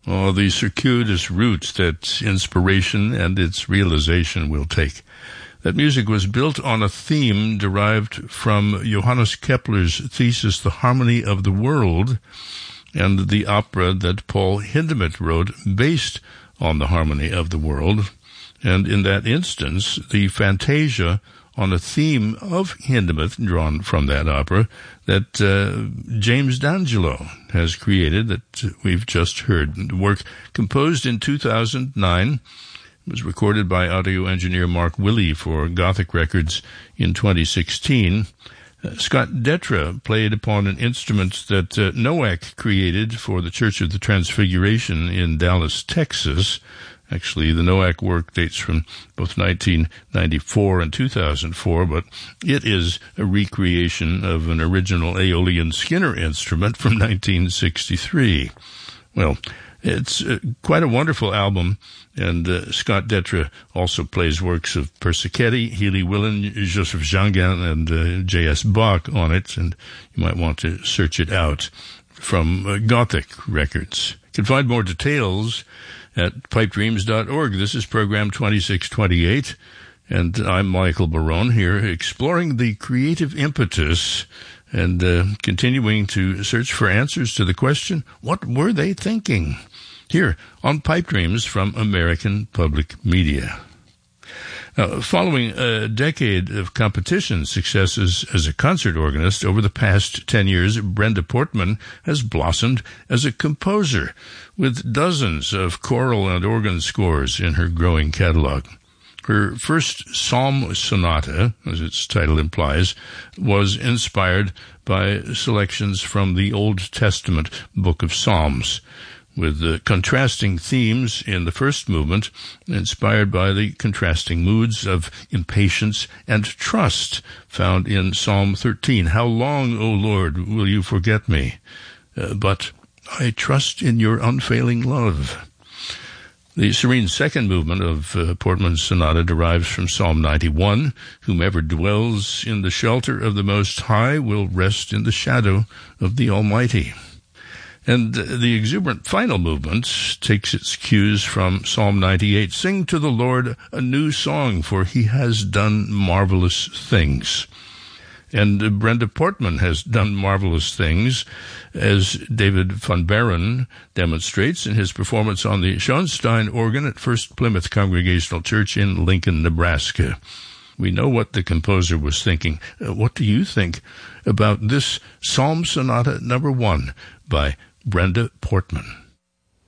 the circuitous route that inspiration and its realization will take. That music was built on a theme derived from Johannes Kepler's thesis, The Harmony of the World, and the opera that Paul Hindemith wrote based on the harmony of the world. And in that instance, the fantasia on a theme of Hindemith, drawn from that opera, that James D'Angelo has created, that we've just heard. The work, composed in 2009, was recorded by audio engineer Mark Willey for Gothic Records in 2016. Scott Detra played upon an instrument that Nowak created for the Church of the Transfiguration in Dallas, Texas. Actually, the Nowak work dates from both 1994 and 2004, but it is a recreation of an original Aeolian Skinner instrument from 1963. Well, it's quite a wonderful album, and Scott Detra also plays works of Persichetti, Healy Willen, Joseph Jangan, and J.S. Bach on it, and you might want to search it out from Gothic Records. You can find more details at pipedreams.org. This is program 2628, and I'm Michael Barone here, exploring the creative impetus and continuing to search for answers to the question, what were they thinking? Here on Pipe Dreams from American Public Media. Now, following a decade of competition successes as a concert organist, over the past 10 years, Brenda Portman has blossomed as a composer, with dozens of choral and organ scores in her growing catalog. Her first Psalm Sonata, as its title implies, was inspired by selections from the Old Testament Book of Psalms, with contrasting themes in the first movement, inspired by the contrasting moods of impatience and trust found in Psalm 13. How long, O Lord, will you forget me? But I trust in your unfailing love. The serene second movement of Portman's sonata derives from Psalm 91. Whomever dwells in the shelter of the Most High will rest in the shadow of the Almighty. And the exuberant final movement takes its cues from Psalm 98. Sing to the Lord a new song, for he has done marvelous things. And Brenda Portman has done marvelous things, as David Van Baron demonstrates in his performance on the Schoenstein organ at First Plymouth Congregational Church in Lincoln, Nebraska. We know what the composer was thinking. What do you think about this Psalm Sonata number 1 by Brenda Portman?